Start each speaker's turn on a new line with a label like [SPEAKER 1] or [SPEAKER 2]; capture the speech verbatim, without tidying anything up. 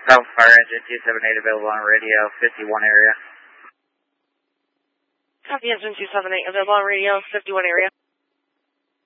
[SPEAKER 1] South Fire Engine two seven eight available on radio, fifty-one area.
[SPEAKER 2] Copy Engine two seven eight available on radio, fifty-one area.